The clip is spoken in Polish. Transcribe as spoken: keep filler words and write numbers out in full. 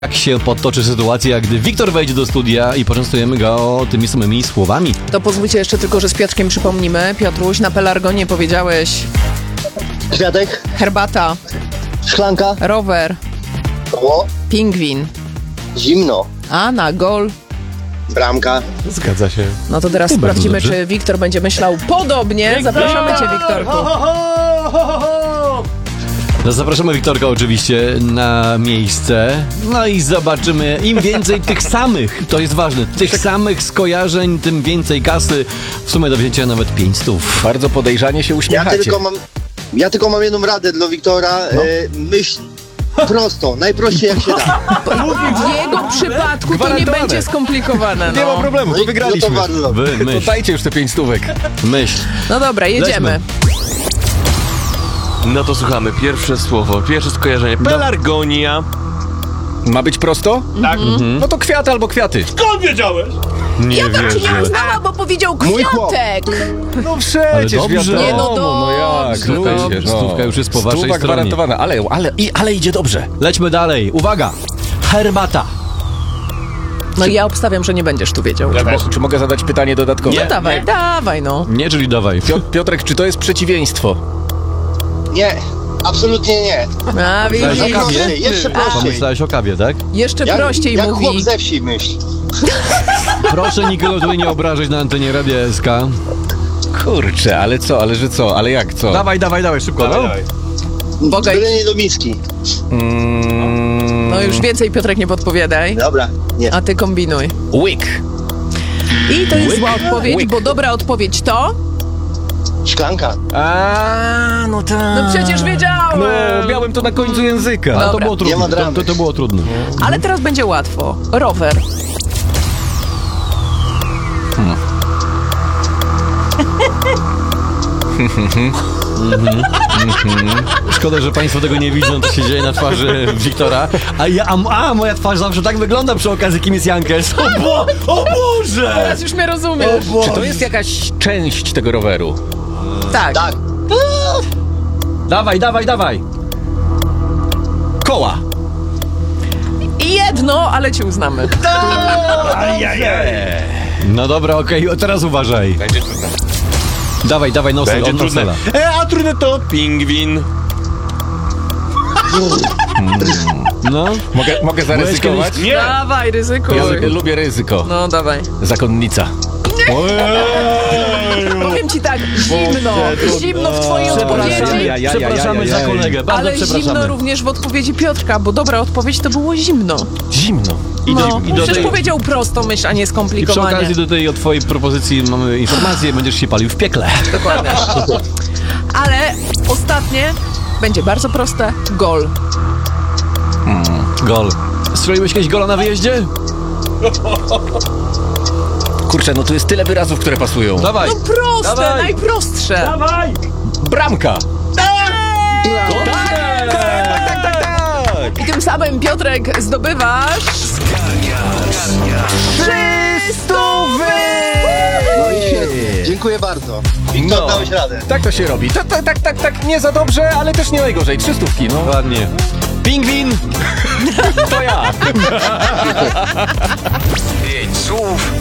Jak się potoczy sytuacja, gdy Wiktor wejdzie do studia i poczęstujemy go tymi samymi słowami? To pozwólcie jeszcze tylko, że z Piotrkiem przypomnimy. Piotruś, na pelargonie powiedziałeś Kwiatek, herbata, szklanka, rower, koło, pingwin, zimno, a na gol. bramka. Zgadza się. No to teraz I bardzo sprawdzimy, dobrze. czy Wiktor będzie myślał podobnie. Zapraszamy cię, Wiktorku. No, zapraszamy Wiktorka oczywiście na miejsce. No i zobaczymy, im więcej tych samych, to jest ważne, tych samych skojarzeń, tym więcej kasy. W sumie do wzięcia nawet pięć stów. Bardzo podejrzanie się Ja uśmiechacie. tylko mam, ja tylko mam jedną radę dla Wiktora. No. E, myśl prosto, najprościej jak się da. W jego przypadku to nie Gwarantowane. będzie skomplikowane. Nie ma No, problemu, No to i- no wygraliśmy. to bardzo dobrze. Wy, To myśl, dajcie już te pięć stówek. myśl. no dobra, jedziemy. No to słuchamy. Pierwsze słowo, pierwsze skojarzenie. Pelargonia. Ma być prosto? Tak. No to kwiat albo kwiaty. Skąd wiedziałeś? Nie Ja tak ci nie wierzę. uznała, bo powiedział Mój chłop. kwiatek. No Ale przecież dobrze. wiadomo, Nie, no no jak, dobrze, no dobrze. przecież, no. Stówka już jest po waszej Stówka stronie. gwarantowana, ale, ale, i, ale idzie dobrze. Lećmy dalej. Uwaga! Herbata. No i ja obstawiam, że nie będziesz tu wiedział. Czy, mo- czy mogę zadać pytanie dodatkowe? No dawaj, dawaj no. Nie, czyli dawaj. Pio- Piotrek, czy to jest przeciwieństwo? Nie, absolutnie nie. A Jeszcze widzisz, Kawie? prościej, jeszcze prościej. Pomyślałeś o kawie, tak? jeszcze Jak, prościej jak mówi. chłop ze wsi myśl. Proszę nikogo tutaj nie obrażać na antenie Radia S K. Kurczę, ale co, ale że co, ale jak, co? Dawaj, dawaj, dawaj, szybko, no. Bogaj. Byle nie do miski. Mm, No już więcej, Piotrek, nie podpowiadaj. Dobra, nie. A ty kombinuj. łyk. I to jest zła odpowiedź, Łyk. bo dobra odpowiedź to... Szklanka. A, no tak. No przecież wiedziałem! No, miałem to na końcu języka. Ale to Dobra. było trudne. Nie ma To, dramy. to, to było trudne. Ale teraz będzie łatwo. Rower. Szkoda, że państwo tego nie widzą, co się dzieje na twarzy Wiktora. A, ja, a, a moja twarz zawsze tak wygląda przy okazji, kim jest Jankes. O, bo, o Boże! Teraz już mnie rozumiesz. Czy to jest jakaś część tego roweru? Tak. Tak. Dawaj, dawaj, dawaj. Koła. I jedno, ale ci uznamy. No dobra, okej, okay. Teraz uważaj. Będzie trudne. Dawaj, dawaj, nosel, Będzie od trudne. nosela. E, a trudne to pingwin. No. Mogę, mogę zaryzykować? Nie. Dawaj, ryzykuj. Ja lubię, lubię ryzyko. No dawaj. Zakonnica. Powiem ci tak, zimno. Zimno w twojej Przepraszamy, odpowiedzi. ja, ja, przepraszamy ja, ja, za ja. kolegę, bardzo Ale przepraszamy. zimno również w odpowiedzi Piotrka, bo dobra odpowiedź to było zimno. Zimno. I do, No, i do przecież tej, powiedział prosto myśl, a nie I przy skomplikowanie. okazji do tej od twojej propozycji mamy informację, będziesz się palił w piekle. Dokładnie. Ale ostatnie będzie bardzo proste. Gol. Gol. Strzeliłeś kiedyś gola na wyjeździe? Kurczę, no tu jest tyle wyrazów, które pasują. Dawaj. No proste, Dawaj. najprostsze. Dawaj. Bramka. I tym samym, Piotrek, zdobywasz... Trzy stówy! No i świetnie. Dziękuję bardzo. Wiktor, No. dałeś radę. Tak to się robi. Tak, tak, tak, tak, tak, nie za dobrze, ale też nie najgorzej. Trzy stówki, no. Ładnie. Pingwin! To ja. Pięć słów.